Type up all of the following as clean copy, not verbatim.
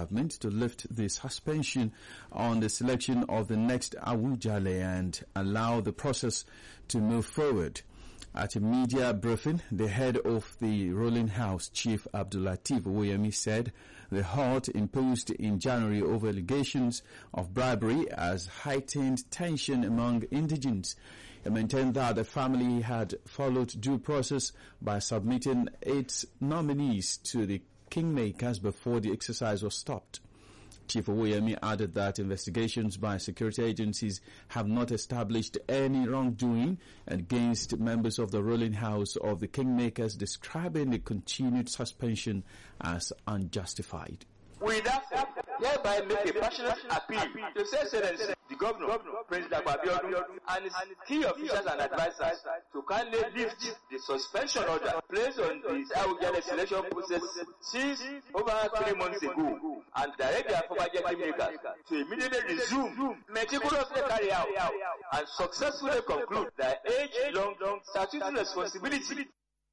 government to lift the suspension on the selection of the next Awujale and allow the process to move forward. At a media briefing, the head of the ruling house, Chief Abdulateef Oyemi, said the halt imposed in January over allegations of bribery has heightened tension among indigents. He maintained that the family had followed due process by submitting 8 nominees to the kingmakers before the exercise was stopped. Chief Oyemi added that investigations by security agencies have not established any wrongdoing against members of the ruling house of the kingmakers, describing the continued suspension as unjustified. We therefore hereby make a passionate appeal to His Excellency, the Governor, President Abiodun, and his key officials and advisors to kindly lift the suspension order placed on the Awujale selection process since over 3 months ago, and direct their former kingmakers to immediately resume, meticulously carry out, and successfully conclude their age-long statutory responsibility.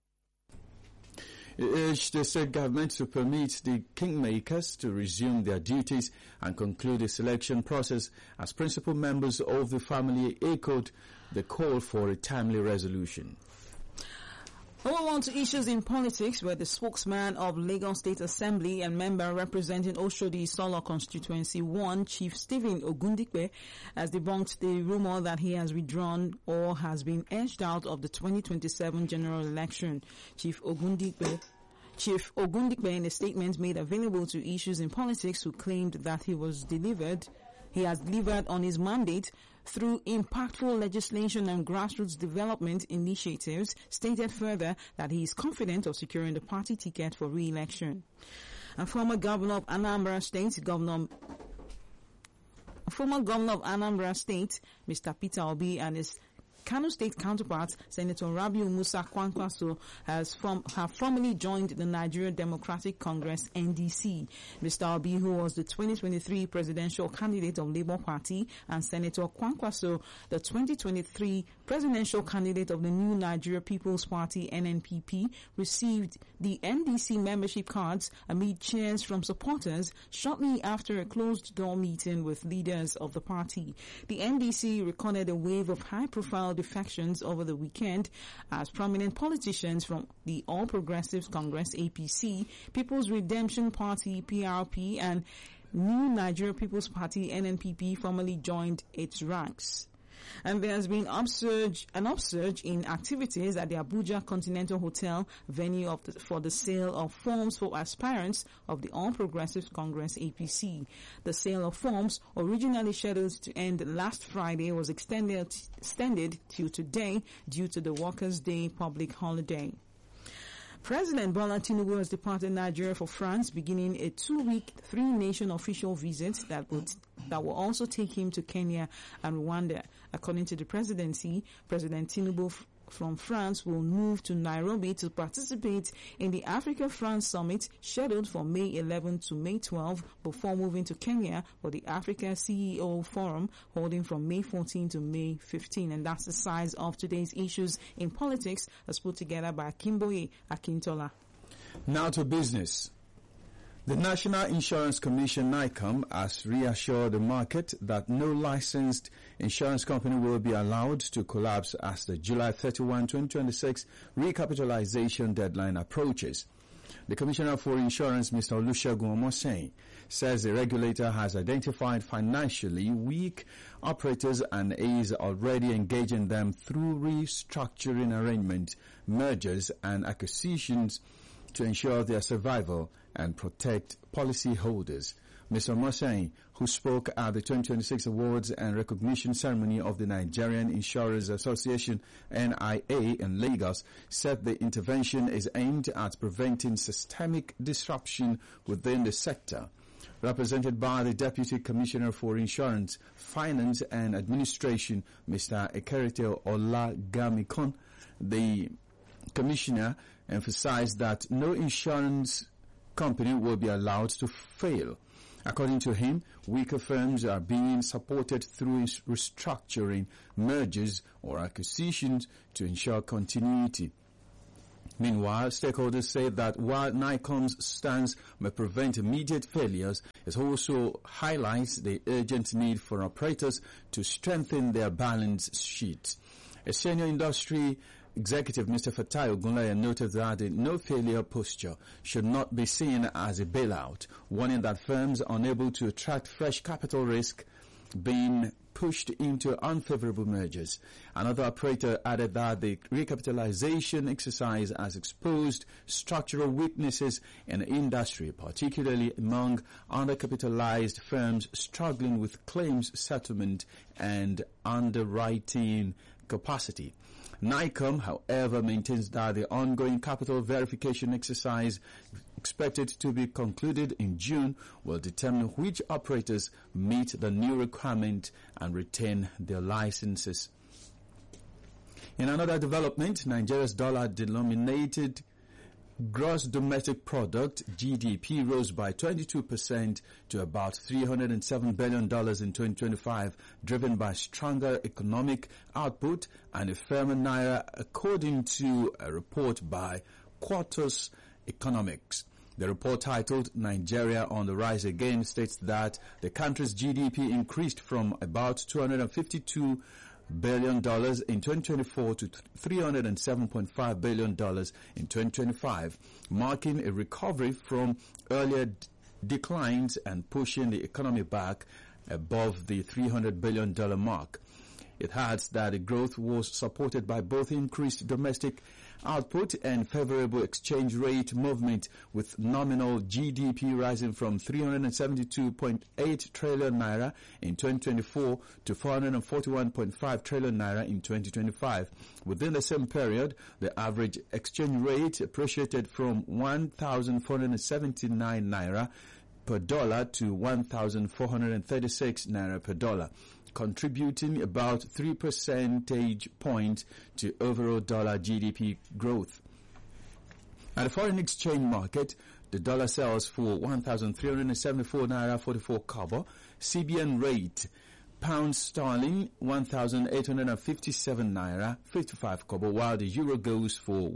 He urged the state government to permit the kingmakers to resume their duties and conclude the selection process, as principal members of the family echoed the call for a timely resolution. Moving on to issues in politics, where the spokesman of Lagos State Assembly and member representing Oshodi Solo Constituency 1, Chief Stephen Ogundikpe, has debunked the rumor that he has withdrawn or has been edged out of the 2027 general election. Chief Ogundikpe, in a statement made available to Issues in Politics, who claimed that he has delivered on his mandate through impactful legislation and grassroots development initiatives, stated further that he is confident of securing the party ticket for re-election. And former governor of Anambra State, Mr. Peter Obi, and his Kano State counterpart, Senator Rabiu Musa Kwankwaso, have formally joined the Nigeria Democratic Congress, NDC. Mr. Obi, who was the 2023 presidential candidate of Labour Party, and Senator Kwankwaso, the 2023 presidential candidate of the New Nigeria People's Party, NNPP, received the NDC membership cards amid cheers from supporters shortly after a closed-door meeting with leaders of the party. The NDC recorded a wave of high-profile defections over the weekend as prominent politicians from the All Progressives Congress, APC, People's Redemption Party, PRP, and New Nigeria People's Party, NNPP, formally joined its ranks. And there has been an upsurge in activities at the Abuja Continental Hotel, venue for the sale of forms for aspirants of the All Progressives Congress, APC. The sale of forms, originally scheduled to end last Friday, was extended till today due to the Workers' Day public holiday. President Bola Tinubu has departed Nigeria for France, beginning a 2-week, 3-nation official visit that will also take him to Kenya and Rwanda. According to the presidency, President Tinubu from France will move to Nairobi to participate in the Africa-France Summit scheduled for May 11 to May 12 before moving to Kenya for the Africa CEO Forum holding from May 14 to May 15. And that's the size of today's issues in politics as put together by Kimboye Akintola. Now to business. The National Insurance Commission, NICOM, has reassured the market that no licensed insurance company will be allowed to collapse as the July 31, 2026 recapitalization deadline approaches. The Commissioner for Insurance, Mr. Olusegun Omoseyin, says the regulator has identified financially weak operators and is already engaging them through restructuring arrangements, mergers and acquisitions to ensure their survival and protect policyholders. Mr. Omoseyin, who spoke at the 2026 Awards and Recognition Ceremony of the Nigerian Insurers Association, NIA, in Lagos, said the intervention is aimed at preventing systemic disruption within the sector. Represented by the Deputy Commissioner for Insurance, Finance and Administration, Mr. Ekerete Olagamikon, the Commissioner emphasized that no insurance company will be allowed to fail. According to him, weaker firms are being supported through restructuring, mergers or acquisitions to ensure continuity. Meanwhile, stakeholders say that while NICOM's stance may prevent immediate failures, it also highlights the urgent need for operators to strengthen their balance sheet. A senior industry executive, Mr. Fatai Ogunleye, noted that the no-failure posture should not be seen as a bailout, warning that firms unable to attract fresh capital risk being pushed into unfavorable mergers. Another operator added that the recapitalization exercise has exposed structural weaknesses in the industry, particularly among undercapitalized firms struggling with claims settlement and underwriting capacity. NICOM, however, maintains that the ongoing capital verification exercise expected to be concluded in June will determine which operators meet the new requirement and retain their licenses. In another development, Nigeria's dollar-denominated gross domestic product, GDP, rose by 22% to about $307 billion in 2025, driven by stronger economic output and a firmer naira, according to a report by Quartus Economics. The report, titled Nigeria on the Rise Again, states that the country's GDP increased from about $252 billion in 2024 to $307.5 billion in 2025, marking a recovery from earlier declines and pushing the economy back above the $300 billion mark. It adds that the growth was supported by both increased domestic output and favorable exchange rate movement, with nominal GDP rising from 372.8 trillion naira in 2024 to 441.5 trillion naira in 2025. Within the same period, the average exchange rate appreciated from 1,479 naira per dollar to 1,436 naira per dollar, contributing about 3 percentage points to overall dollar GDP growth. At the foreign exchange market, the dollar sells for 1,374 naira 44 kobo. CBN rate, pound sterling 1,857 naira 55 kobo, while the euro goes for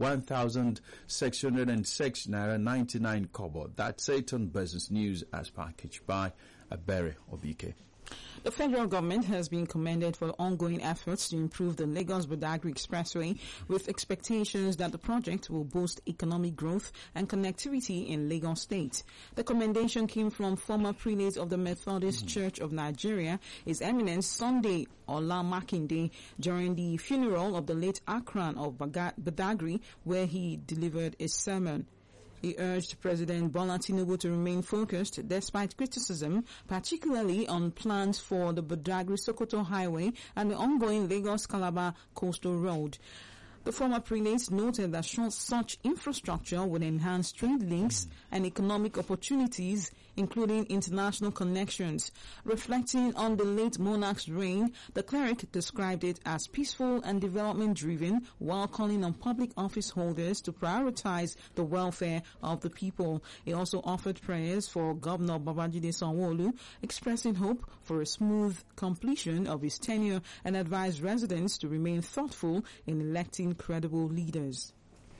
1,606 naira 99 kobo. That's it on Business News as packaged by Abere Obike. The federal government has been commended for ongoing efforts to improve the Lagos-Badagry Expressway, with expectations that the project will boost economic growth and connectivity in Lagos State. The commendation came from former prelate of the Methodist Church of Nigeria, His Eminence Sunday Ola Makinde, during the funeral of the late Akran of Badagry, where he delivered a sermon. He urged President Bola Tinubu to remain focused despite criticism, particularly on plans for the Badagry-Sokoto Highway and the ongoing Lagos-Calabar Coastal Road. The former prelate noted that such infrastructure would enhance trade links and economic opportunities, including international connections. Reflecting on the late monarch's reign, the cleric described it as peaceful and development-driven, while calling on public office holders to prioritize the welfare of the people. He also offered prayers for Governor Babajide Sanwo-Olu, expressing hope for a smooth completion of his tenure, and advised residents to remain thoughtful in electing credible leaders.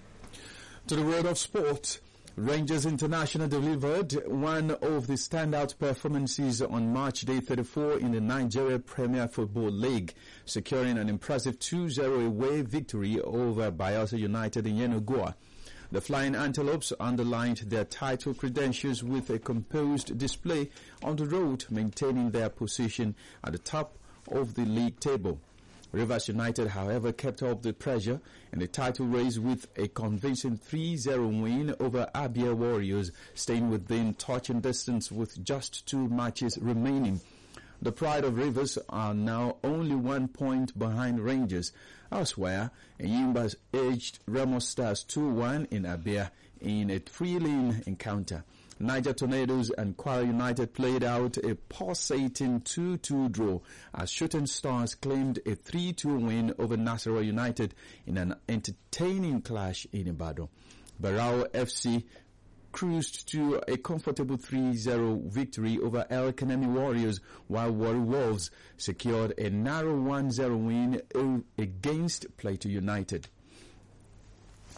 To the world of sport, Rangers International delivered one of the standout performances on March Day 34 in the Nigeria Premier Football League, securing an impressive 2-0 away victory over Bayelsa United in Yenagoa. The Flying Antelopes underlined their title credentials with a composed display on the road, maintaining their position at the top of the league table. Rivers United, however, kept up the pressure in the title race with a convincing 3-0 win over Abia Warriors, staying within touching distance with just 2 matches remaining. The Pride of Rivers are now only 1 point behind Rangers. Elsewhere, Enyimba's edged Remo Stars 2-1 in Abia in a thrilling encounter. Niger Tornadoes and Kwara United played out a pulsating 2-2 draw as Shooting Stars claimed a 3-2 win over Nasarawa United in an entertaining clash in Ibadan. Barao FC cruised to a comfortable 3-0 victory over El Kanemi Warriors, while Warri Wolves secured a narrow 1-0 win against Plateau United.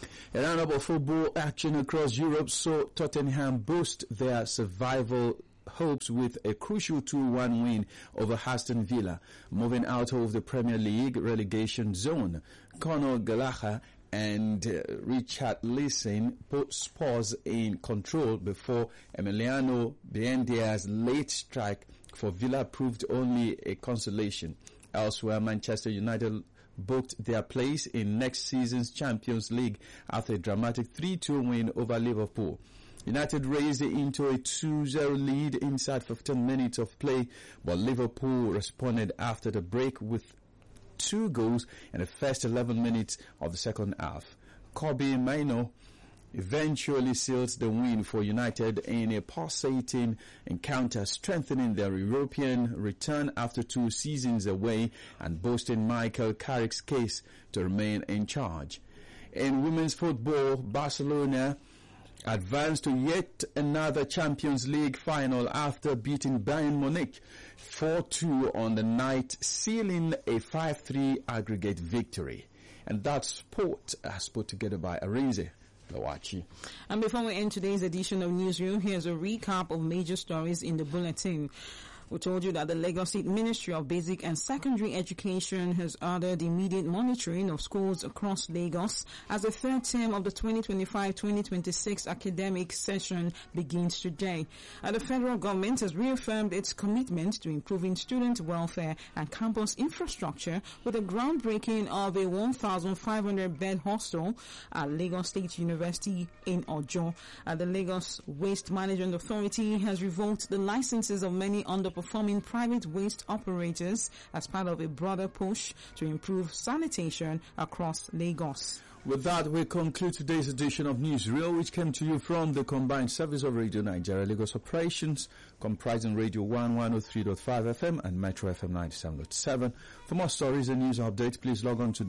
A roundup of football action across Europe saw Tottenham boost their survival hopes with a crucial 2-1 win over Aston Villa, moving out of the Premier League relegation zone. Conor Gallagher and Richarlison put Spurs in control before Emiliano Buendia's late strike for Villa proved only a consolation. Elsewhere, Manchester United booked their place in next season's Champions League after a dramatic 3-2 win over Liverpool. United raised it into a 2-0 lead inside 15 minutes of play, but Liverpool responded after the break with 2 goals in the first 11 minutes of the second half. Kobbie Mainoo eventually seals the win for United in a pulsating encounter, strengthening their European return after 2 seasons away and boosting Michael Carrick's case to remain in charge. In women's football, Barcelona advanced to yet another Champions League final after beating Bayern Munich 4-2 on the night, sealing a 5-3 aggregate victory. And that's sport as put together by Arinze Lawachi. And before we end today's edition of Newsroom, here's a recap of major stories in the bulletin. We told you that the Lagos State Ministry of Basic and Secondary Education has ordered immediate monitoring of schools across Lagos as the third term of the 2025-2026 academic session begins today. And the federal government has reaffirmed its commitment to improving student welfare and campus infrastructure with the groundbreaking of a 1,500-bed hostel at Lagos State University in Ojo. The Lagos Waste Management Authority has revoked the licenses of many underperforming private waste operators as part of a broader push to improve sanitation across Lagos. With that, we conclude today's edition of Newsreel, which came to you from the combined service of Radio Nigeria Lagos operations, comprising Radio 103.5 FM and Metro FM 97.7. For more stories and news updates, please log on to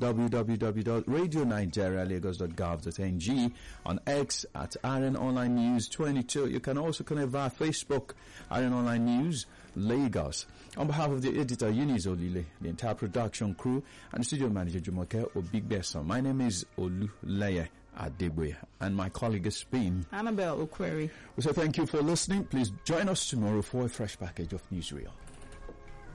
www.radionigerialagos.gov.ng, on X at RN Online News 22. You can also connect via Facebook, RN Online News Lagos. On behalf of the editor Eunice Olile, the entire production crew, and studio manager Jumoke Obigbesa, my name is Oluleye Adegbe, and my colleague has been Annabelle Okweri. We say thank you for listening. Please join us tomorrow for a fresh package of Newsreel.